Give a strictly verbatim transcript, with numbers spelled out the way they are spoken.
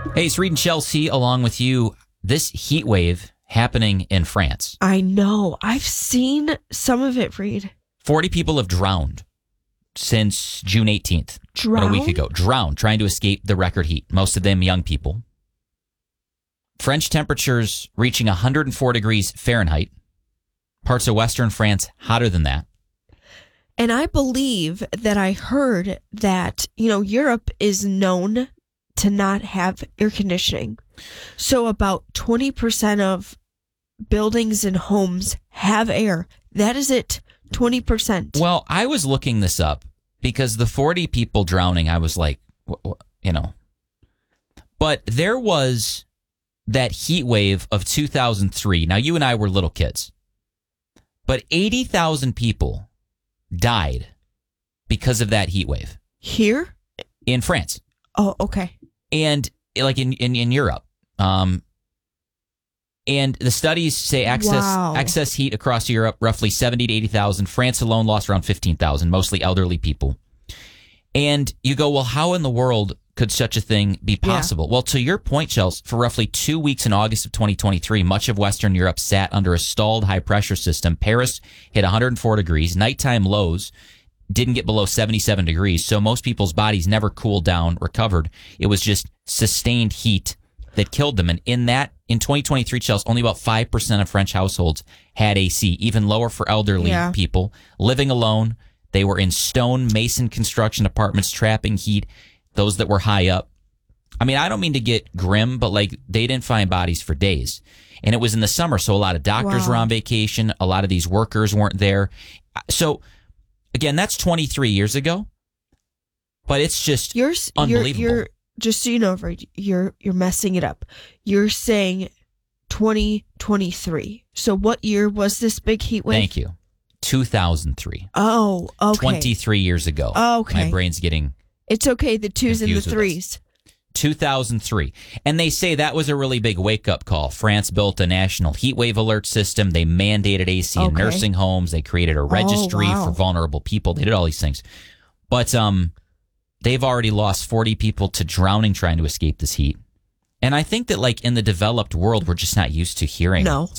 Hey, it's Reed and Chelsea along with you. This heat wave happening in France. I know. I've seen some of it, Reed. forty people have drowned since June eighteenth. Drowned? About a week ago. Drowned, trying to escape the record heat. Most of them young people. French temperatures reaching one hundred four degrees Fahrenheit. Parts of western France hotter than that. And I believe that I heard that, you know, Europe is known to not have air conditioning. So about twenty percent of buildings and homes have air. That is it, twenty percent. Well, I was looking this up because the forty people drowning, I was like, you know. But there was that heat wave of two thousand three. Now, you and I were little kids. But eighty thousand people died because of that heat wave. Here? In France. Oh, okay. And like in, in, in Europe. Um, and the studies say excess, Wow. excess heat across Europe, roughly seventy to eighty thousand. France alone lost around fifteen thousand, mostly elderly people. And you go, well, how in the world could such a thing be possible? Yeah. Well, to your point, Chelsea, for roughly two weeks in August of twenty twenty-three, much of Western Europe sat under a stalled high-pressure system. Paris hit one hundred four degrees. Nighttime lows didn't get below seventy-seven degrees, so most people's bodies never cooled down, recovered. It was just sustained heat that killed them. And in that, in twenty twenty-three, Chelsea, only about five percent of French households had A C, even lower for elderly yeah. people. Living alone, they were in stone mason construction apartments, trapping heat. Those that were high up. I mean, I don't mean to get grim, but like they didn't find bodies for days. And it was in the summer, so a lot of doctors wow. were on vacation. A lot of these workers weren't there. So, again, that's twenty-three years ago. But it's just you're, unbelievable. You're, you're, just so you know, you're, you're messing it up. You're saying twenty twenty-three. So what year was this big heat wave? Thank you. two thousand three. Oh, okay. twenty-three years ago. Okay. My brain's getting... It's okay, the twos and the threes. two thousand three. And they say that was a really big wake-up call. France built a national heat wave alert system. They mandated A C in okay. nursing homes. They created a registry oh, wow. for vulnerable people. They did all these things. But um, they've already lost forty people to drowning trying to escape this heat. And I think that, like, in the developed world, we're just not used to hearing no.